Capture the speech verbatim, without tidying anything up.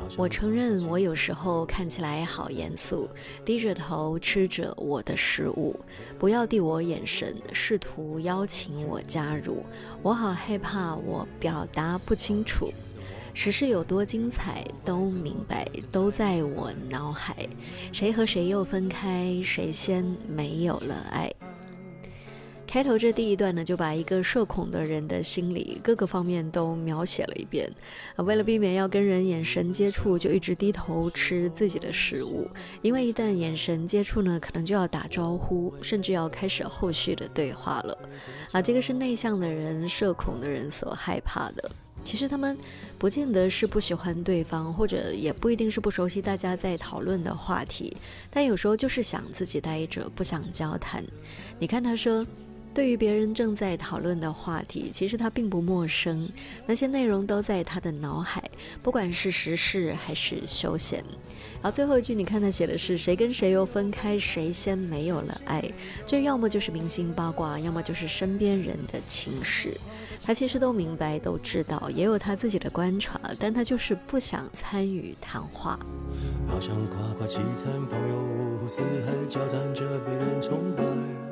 我承认我有时候看起来好严肃，低着头吃着我的食物，不要递我眼神，试图邀请我加入，我好害怕我表达不清楚。时事有多精彩都明白，都在我脑海，谁和谁又分开，谁先没有了爱。开头这第一段呢，就把一个社恐的人的心理各个方面都描写了一遍。为了避免要跟人眼神接触，就一直低头吃自己的食物，因为一旦眼神接触呢，可能就要打招呼，甚至要开始后续的对话了。啊，这个是内向的人、社恐的人所害怕的。其实他们不见得是不喜欢对方，或者也不一定是不熟悉大家在讨论的话题，但有时候就是想自己待着，不想交谈。你看他说，对于别人正在讨论的话题，其实他并不陌生，那些内容都在他的脑海，不管是时事还是休闲。然后最后一句你看他写的是谁跟谁又分开，谁先没有了爱，这要么就是明星八卦，要么就是身边人的情事。他其实都明白都知道，也有他自己的观察，但他就是不想参与谈话。 好像夸夸其谈，朋友五湖四海交谈着被人崇拜，